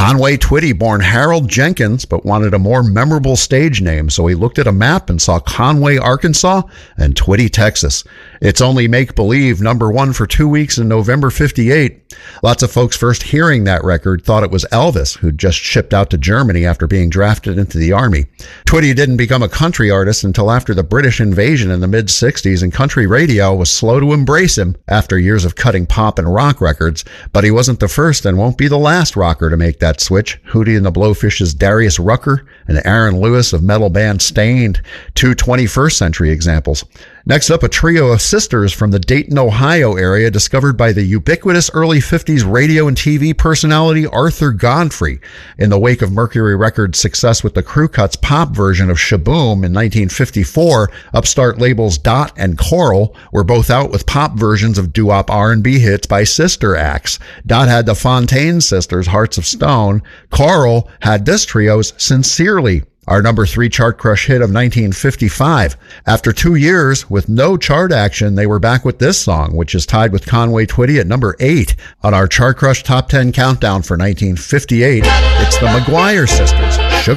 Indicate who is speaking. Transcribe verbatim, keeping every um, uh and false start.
Speaker 1: Conway Twitty, born Harold Jenkins, but wanted a more memorable stage name, so he looked at a map and saw Conway, Arkansas, and Twitty, Texas. It's Only Make Believe, number one for two weeks in November fifty-eight. Lots of folks first hearing that record thought it was Elvis, who'd just shipped out to Germany after being drafted into the Army. Twitty didn't become a country artist until after the British invasion in the mid-sixties, and country radio was slow to embrace him after years of cutting pop and rock records. But he wasn't the first and won't be the last rocker to make that switch. Hootie and the Blowfish's Darius Rucker and Aaron Lewis of metal band Stained, two twenty-first century examples. Next up, a trio of sisters from the Dayton, Ohio area discovered by the ubiquitous early fifties radio and T V personality Arthur Godfrey. In the wake of Mercury Records' success with the Crew Cuts pop version of Shaboom in nineteen fifty-four, upstart labels Dot and Coral were both out with pop versions of doo-wop R and B hits by sister acts. Dot had the Fontaine Sisters' Hearts of Stone. Coral had this trio's Sincerely, our number three chart crush hit of nineteen fifty-five. After two years with no chart action, they were back with this song, which is tied with Conway Twitty at number eight on our chart crush top ten countdown for nineteen fifty-eight. It's the McGuire Sisters.